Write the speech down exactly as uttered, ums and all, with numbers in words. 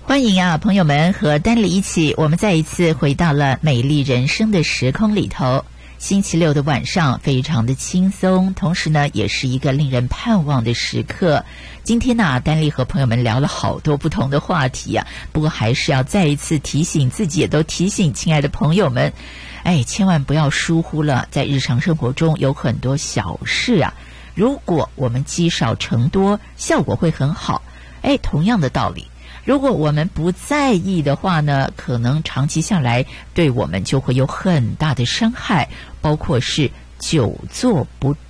欢迎啊，朋友们和丹丽一起，我们再一次回到了美丽人生的时空里头。星期六的晚上非常的轻松，同时呢也是一个令人盼望的时刻。今天呢，丹丽和朋友们聊了好多不同的话题啊，不过还是要再一次提醒自己，也都提醒亲爱的朋友们，哎，千万不要疏忽了，在日常生活中有很多小事啊，如果我们积少成多，效果会很好。哎，同样的道理，如果我们不在意的话呢，可能长期下来对我们就会有很大的伤害，包括是久坐不